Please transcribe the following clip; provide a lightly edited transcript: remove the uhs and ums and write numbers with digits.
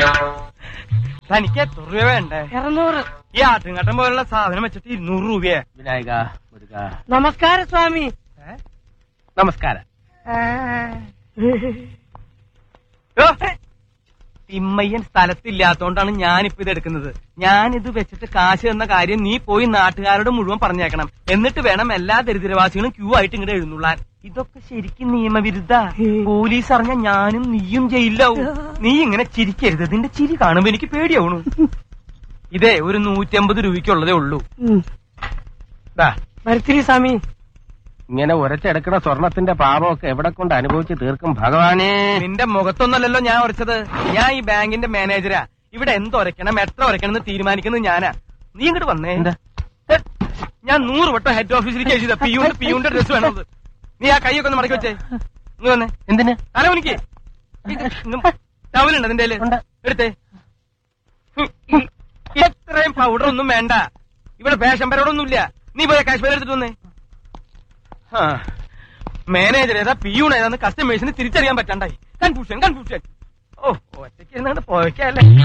തനിക്ക് എത്ര രൂപ വേണ്ടേ? 200. ഈ ആട്ടുംകട്ടം പോലുള്ള സാധനം വെച്ചിട്ട് 200 രൂപയെ. വിനായക മുരുക. നമസ്കാരം സ്വാമി. നമസ്കാരം. തിമ്മയ്യൻ സ്ഥലത്തില്ലാത്തോണ്ടാണ് ഞാനിപ്പോ ഇത് എടുക്കുന്നത്. ഞാനിത് വെച്ചിട്ട് കാശ് എന്ന കാര്യം നീ പോയി നാട്ടുകാരോട് മുഴുവൻ പറഞ്ഞേക്കണം. എന്നിട്ട് വേണം എല്ലാ ദരിദ്രവാസികളും ക്യൂ ആയിട്ട് ഇങ്ങോട്ട് എഴുന്നള്ളാൻ. ഇതൊക്കെ ശരിക്കും നിയമവിരുദ്ധ. പോലീസ് അറിഞ്ഞ ഞാനും നീയും ജയിലാവും. നീ ഇങ്ങനെ ചിരിക്കരുത്. നിന്റെ ചിരി കാണുമ്പോ എനിക്ക് പേടിയാവണു. ഇതേ ഒരു 150 രൂപയ്ക്കുള്ളതേ ഉള്ളൂ. വരുത്തിരി സ്വാമി. ഇങ്ങനെ ഉരച്ചെടുക്കണ സ്വർണത്തിന്റെ പാപമൊക്കെ എവിടെ കൊണ്ട് അനുഭവിച്ച് തീർക്കും ഭഗവാനെ. നിന്റെ മുഖത്തൊന്നല്ലല്ലോ ഞാൻ ഉരച്ചത്. ഞാൻ ഈ ബാങ്കിന്റെ മാനേജരാ. ഇവിടെ എന്തൊരക്കണം എത്ര ഉരക്കണം എന്ന് തീരുമാനിക്കുന്നത് ഞാനാ. നീ ഇങ്ങോട്ട് വന്നേ. ഞാൻ 100 വട്ടം ഹെഡ് ഓഫീസിലേക്ക് എഴുതിയതാ പിയൂന്റെ ഡ്രസ് വേണത്. നീ ആ കൈയൊക്കെ ഒന്ന് മടക്കി വെച്ചേ. നീ വന്നേ. എന്തിന്? തലവനിക്ക് ടവലുണ്ട് അതിന്റെ എടുത്തേ. എത്രയും പൗഡർ ഒന്നും വേണ്ട. ഇവിടെ ഫാഷൻ പരോടൊന്നുമില്ല. നീ പോയ കാശ്മീർ എടുത്തിട്ട് വന്നേ. മാനേജർ ഏതാ പിയൂൺ ഏതാന്ന് കസ്റ്റമേഴ്സിന് തിരിച്ചറിയാൻ പറ്റാണ്ടായി. കൺഫ്യൂഷൻ. ഓ ഒറ്റയ്ക്ക് പോയക്കല്ലേ.